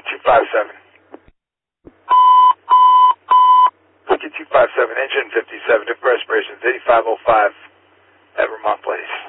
257. Whiskey 257, engine 57, different respirations, 8505 at Vermont Place.